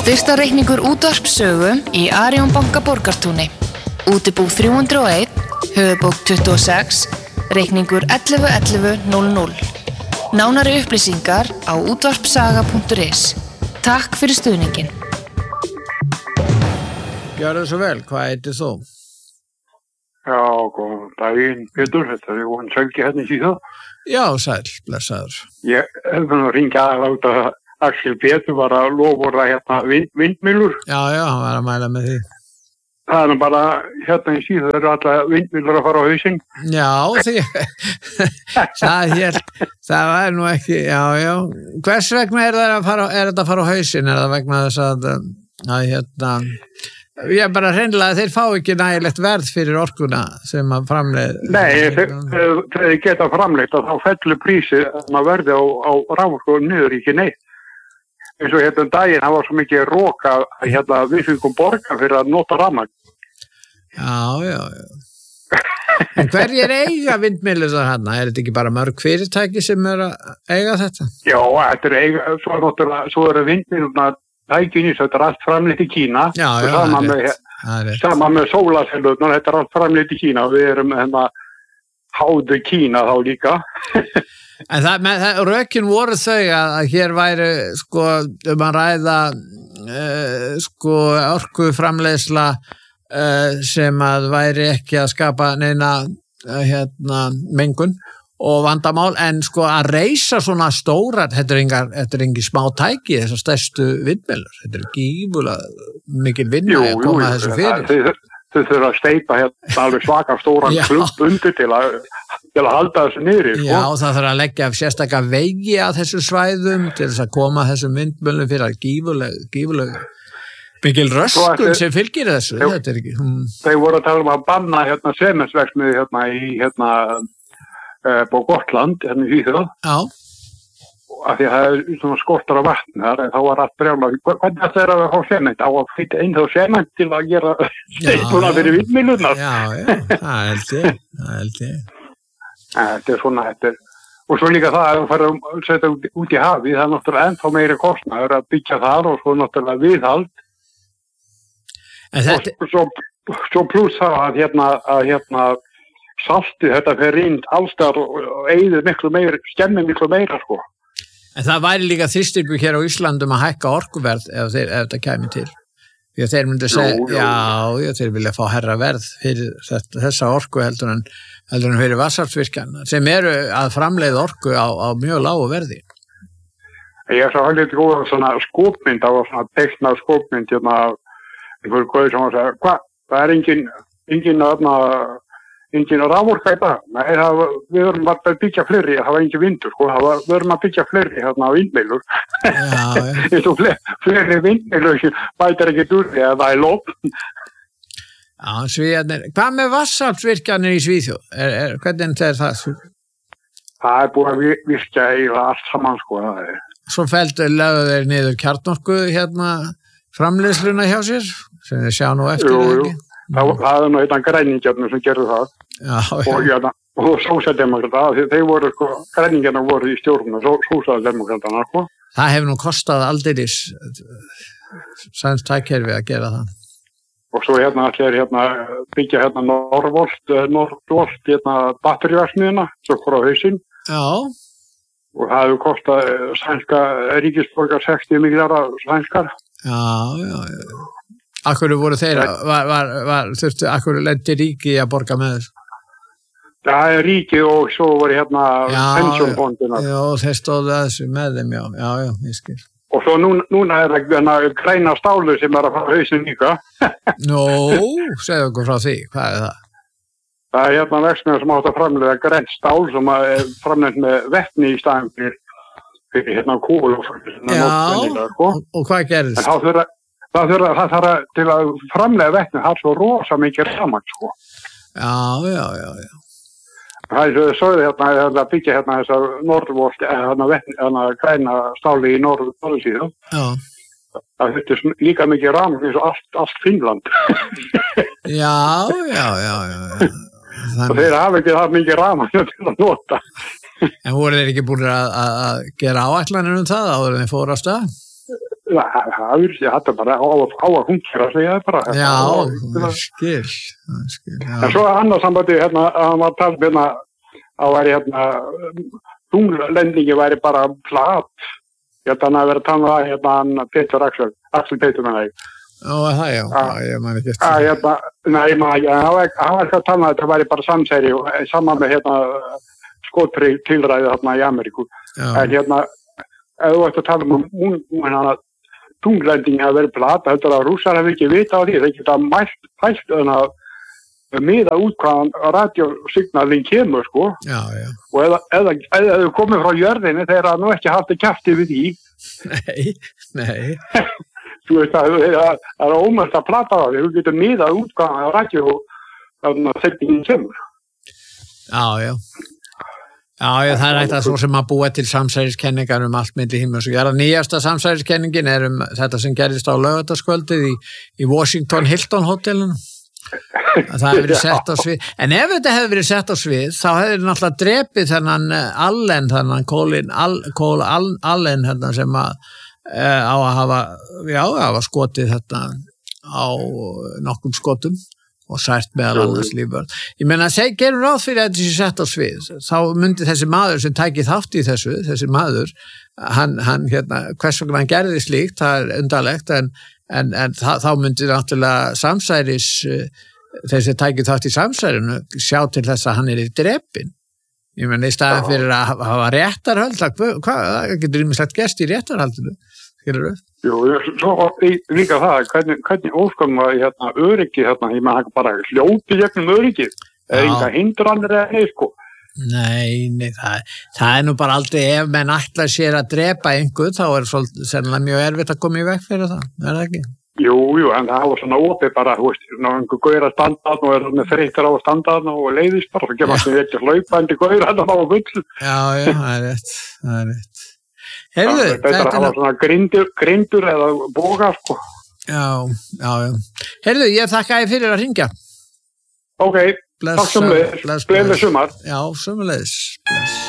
Styrktarreikningur útvarpssögu í Arion banka Borgartúni. Útibú 301, höfuðbók 26, reikningur 11.11.00. Nánari upplýsingar á útvarpssaga.is. Takk fyrir stuðningin. Gjörðu svo vel, hvað heitir þú? Já, góðan daginn, Pétur, þetta er von Sölgi hérna í síðu. Já, sæl, blessaður. Ég hefði nú ringað að láta Axel Pétur var að lofora hérna vindmylur. Já, hann var að mæla með því. Það er nú bara hérna í síðu, það eru alla vindmylur að fara á hausinn. Já, það var nú ekki, já. Hvers vegna er þetta að fara á hausinn? Er það vegna þess að ég bara hreinlega þeir fá ekki nægilegt verð fyrir orkuna sem að framleið. Nei, þeir geta framleitt og þá fellur prísið að verði á raforku niður ekki neitt. Eins og hérna daginn, það var svo mikið rók að við fengum borga fyrir að nota rafmagn. Já. En hverjir eiga vindmyllur þar hérna? Er þetta ekki bara mörg fyrirtæki sem er að eiga þetta? Já, þetta er eiga, svo eru vindmyllurnar tækjunni, þetta er allt framleitt í Kína. Já, sama með sólarcellurnar, þetta er allt framleitt í Kína og við erum háðu Kína þá líka. En rökin voru þau að hér væri að ræða orkuframleiðsla sem að væri ekki að skapa neina mengun og vandamál, en að reisa svona stórar, þetta er engi smá tæki, þessar stærstu vindmyllur, þetta er gífulega mikil vinna að koma þessu fyrir. Þau þurfa að steypa alveg svaka stóran klubb undir til að halda þessu niður. Já, og það þarf að leggja sérstakka vegi að þessu svæðum til þess að koma þessum vindmyllum fyrir að gífulega mikil röskun sem fylgir þessu. Þau voru að tala um að banna semensverksmiðju på Gotland, hérna í Svíþjóð. Já. Af því að það er svona skortur á vatn þar, en þá var allt brjálað. Hvernig það er að fá sement? Á að flytja inn þá sement til að gera steypuna fyrir vindmyllurnar? Já, það held ég. Þetta er svona, og svo líka það að þú fara að setja út í hafi, það er náttúrulega ennþá meiri kostnaður að byggja þar og svo náttúrulega viðhald. Og svo pluss það að saltið þetta fer inn allstar og eyðir skemmir miklu meira En það væri líka þrýstingur hér á Íslandum að hækka orkuverð ef þetta kæmi til. Því að þeir myndu segja, já, þeir vilja fá herra verð fyrir þessa orku heldur en fyrir vatnsaflsvirkjanir sem eru að framleiða orku á mjög lágu verði. Ég sá haldið góða svona skopmynd, það var svona teiknað skopmynd einhverju góði sem að segja, það er engin raforka í dag. Nei, við verðum að byggja fleiri, það var engin vindur, við verðum að byggja fleiri á vindmyllur. Eins og fleiri vindmyllur bætir ekki úr því að það er lóp. Já, Svíðarnir. Hvað með vatnsaflsvirkjanir í Svíþjóð? Hvernig er það? Það er búið að virkja eiginlega allt saman, Svo lögðu þeir niður kjarnorku framleiðsluna hjá sér, sem þeir sjá nú eftir ekki. Það er nú eitthvað græningjarnir sem gerðu það. Já. Og sósíaldemókrata, þeir voru græningjarnir voru í stjórn og sósíaldemókratana. Það hefur nú kostað aldeilis sænstækkerfi að gera það. Og svo allir byggja Norðvolt batteríverksmiðjuna, svo frá hausinn. Já. Og það hefur kostað sænska ríkisborgar 60 milljarðar sænskar. Já. Akkur voru þeir, akkur lendi ríki að borga með þessu? Það er ríki og svo voru pensjónfondina. Já, þeir stóðu að þessu með þeim, já, ég skil. Og svo núna er það græna stálu sem er að fara hausinn líka. Segðu okkur frá því, hvað er það? Það er verksmiðar sem átt að framleiða grænt stál sem er framleitt með vetni í staðinn fyrir kúl og Já, og hvað gerðist? Það þarf til að framleiða vetni, það er svo rosa mikið rafmagn, Já. Það er svo að byggja þessar Norðvolt, græna stáli í norðsíðu. Já. Það þurfti líka mikið rafmagn eins og allt Finnland. Já. Og þeir hafa ekki það mikið rafmagn til að nota. En voru þeir ekki búin að gera áætlanir það áður en þeir fóru af stað? ég hatte bara á að hungera, segja það bara. Já, skil. En svo annars sambandi, hann var talað hérna, að væri tunglendingi væri bara flat. Hann að vera talað hann Pétur Axel Pétur með það. Það, já, ég man ekki eftir. Nei, hann var ekki að tala að þetta væri bara samsæri og saman með skottilræði þarna í Ameríku. En ef þú ætti að tala hann að tunglendingi hafi verið plata, þetta að rússar hefði ekki vita á því, þeir geta mælt miða út hvaðan radiosignalinn kemur, sko. Já. Og eða þau komið frá jörðinni, þeir hafa nú ekki haft kjafti við því. Nei. Þú veist að það er ómögulegt að plata á því, þú getur miðað út hvaðan radiosignalinn kemur. Já, það er eitthvað svo sem að búa til samsæriskenningar allt milli himins og jarðar. Nýjasta samsæriskenningin þetta sem gerist á laugardagskvöldið í Washington Hilton hótelinu. Það hefur verið sett á svið. En ef þetta hefur verið sett á svið, þá hefur náttúrulega drepið þennan Colin Allen sem á að hafa skotið þetta á nokkrum skotum og sært meðal annars lífvörð. Ég meina, gerum ráð fyrir að þetta sé sett á svið, þá myndi þessi maður sem tæki þátt í þessi maður, hann hvers vegna hann gerði slíkt, það er undarlegt, en þá myndi náttúrulega samsæris, þessi tæki þátt í samsærinu, sjá til þess að hann í drepinn. Ég meina, í staðin fyrir að hafa réttarhöld, það getur ýmislegt gerst í réttarhaldinu, skilur þau? Jú, svo líka það, hvernig óskanum að öryggi ég meina, hann bara hljópi gegnum öryggið, enga hindranir eða neitt, sko. Nei, það er nú bara aldrei, ef menn ætlar sér að drepa einhver, þá sennilega mjög erfitt að koma í veg fyrir það, er það ekki? Jú, en það var svona opið bara, þú veist, einhver gaur að standa og er með þreyttir á að standa og leiðist bara, svo kemur hann ekki hlaupandi gaur að það á gull. Já, það er rétt. Heyrðu, þetta hafa svona grindur eða boga, sko. Já. Heyrðu, ég þakka þér fyrir að hringja. Ok, takk sömuleiðis. Gleðileg sumar. Já, sömuleiðis.